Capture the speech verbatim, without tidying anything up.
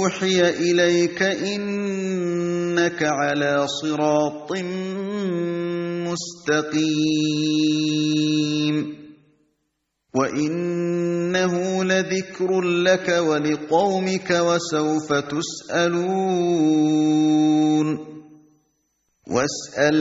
أُوحِيَ إِلَيْكَ إِنَّكَ عَلَىٰ صِرَاطٍ مُّسْتَقِيمٍ وَإِنَّهُ لَذِكْرٌ لَّكَ وَلِقَوْمِكَ وَسَوْفَ تُسْأَلُونَ